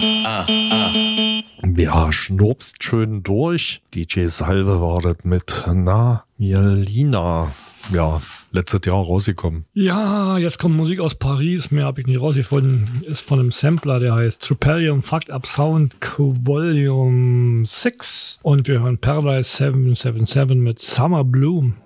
Ja, schnurpst schön durch. DJ Salve war das mit Na Mielina. Ja, letztes Jahr rausgekommen. Ja, jetzt kommt Musik aus Paris. Mehr habe ich nicht rausgefunden. Ist von einem Sampler, der heißt Tripalium Fucked Up Sound Volume 6. Und wir hören Paradise 777 mit Summer Bloom.